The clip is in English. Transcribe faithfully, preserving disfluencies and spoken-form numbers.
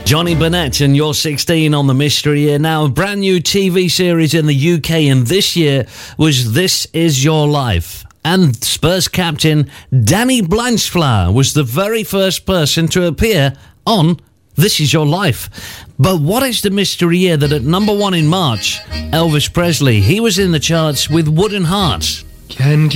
Johnny Burnett and You're sixteen on the Mystery Year. Now, a brand new T V series in the U K, and this year was This Is Your Life. And Spurs captain Danny Blanchflower was the very first person to appear on This Is Your Life. But what is the mystery here that at number one in March, Elvis Presley, he was in the charts with Wooden Hearts. Can